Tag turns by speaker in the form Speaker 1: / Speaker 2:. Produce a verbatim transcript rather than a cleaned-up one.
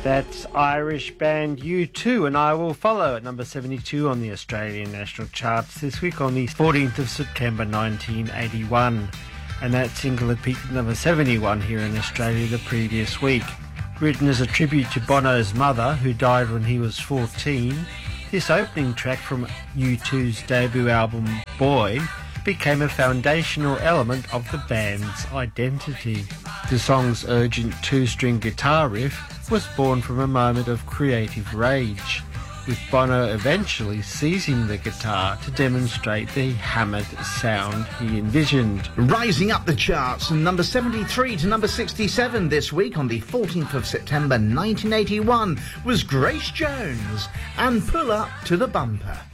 Speaker 1: That's Irish band U two, and I Will Follow at number seventy-two on the Australian national charts this week on the fourteenth of September nineteen eighty-one. And that single had peaked at number seventy-one here in Australia the previous week. Written as a tribute to Bono's mother, who died when he was fourteen, this opening track from U two's debut album Boy became a foundational element of the band's identity. The song's urgent two-string guitar riff was born from a moment of creative rage, with Bono eventually seizing the guitar to demonstrate the hammered sound he envisioned.
Speaker 2: Rising up the charts from number seventy-three to number sixty-seven this week on the fourteenth of September nineteen eighty-one was Grace Jones and Pull Up to the Bumper.